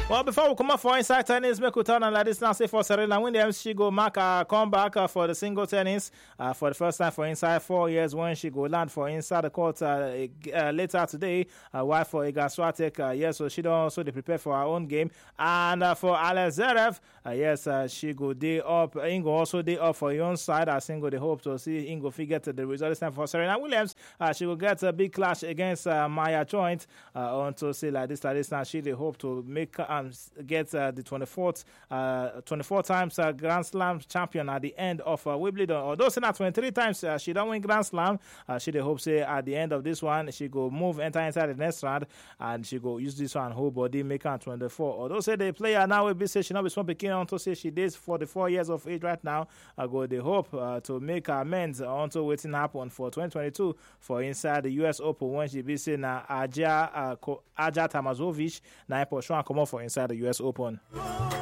Well, before we come up for inside tennis, make we turn on like this now. Say for Serena Williams, she go mark a comeback for the single tennis for the first time for inside 4 years when she go land for inside the court later today. While for Iga Swiatek, yes, so she don't also they prepare for her own game. And for Alex Zverev, yes, she go day up. Ingo also day up for your own side. I think they hope to see Ingo figure the result this time for Serena Williams. She will get a big clash against Maya Joint. On to say like this now, she they hope to make get the 24 times Grand Slam champion at the end of Wimbledon. Although saying that 23 times she don't win Grand Slam, she they hope say at the end of this one she go enter inside the next round and she go use this one whole body make her 24. Although say the player now will be say she not be small picking on to say she is 44 years of age right now. Go they hope to make amends onto waiting happen for 2022 for inside the US Open when she be saying Aja Tamazovic na for sure come up for inside the US Open.